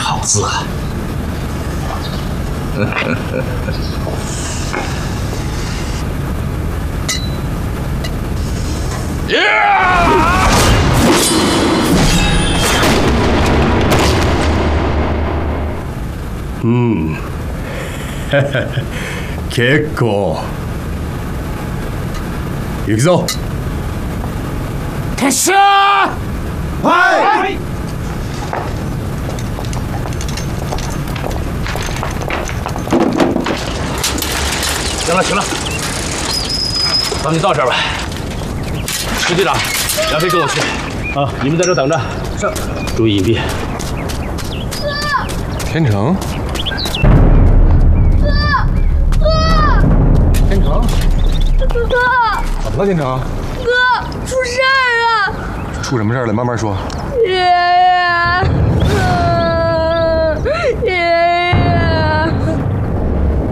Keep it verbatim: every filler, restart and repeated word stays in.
好字啊！ うん。結構。行くぞ。 撤収。 はい。 行了行了，咱们就到这儿吧。石队长，杨飞跟我去。啊，你们在这等着。是。注意隐蔽。 天成。 天成， 哥， 怎么了？天成， 哥，出事儿了！ 出什么事儿了？慢慢说。 是